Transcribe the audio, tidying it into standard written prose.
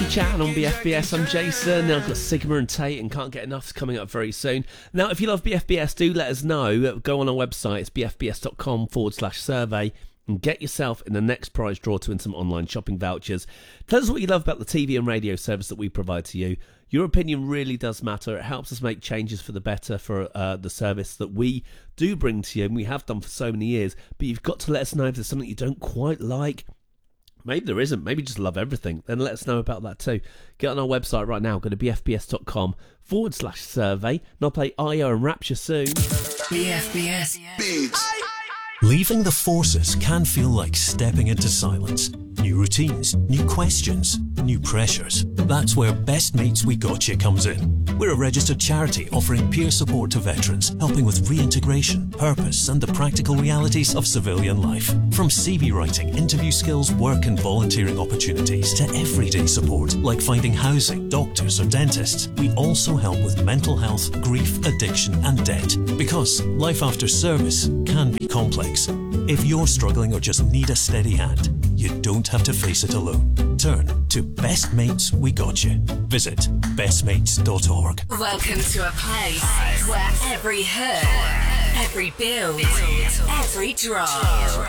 Coffee Chat on BFBS. I'm Jason. I've got Sigma and Tate and Can't Get Enough coming up very soon. Now, if you love BFBS, do let us know. Go on our website. It's bfbs.com/survey and get yourself in the next prize draw to win some online shopping vouchers. Tell us what you love about the TV and radio service that we provide to you. Your opinion really does matter. It helps us make changes for the better for the service that we do bring to you, and we have done for so many years. But you've got to let us know if there's something you don't quite like. Maybe there isn't. Maybe you just love everything. Then let us know about that too. Get on our website right now. Go to bfbs.com/survey. And I'll play Io and Rapture soon. BFBS Beats. Leaving the forces can feel like stepping into silence. New routines, new questions, new pressures. That's where Best Mates We Gotcha comes in. We're a registered charity offering peer support to veterans, helping with reintegration, purpose and the practical realities of civilian life. From CV writing, interview skills, work and volunteering opportunities to everyday support like finding housing, doctors or dentists. We also help with mental health, grief, addiction and debt. Because life after service can be complex. If you're struggling or just need a steady hand, you don't have to face it alone. Turn to Best Mates We Gotcha. Visit bestmates.org. Welcome to a place where every hurt, every build, every drop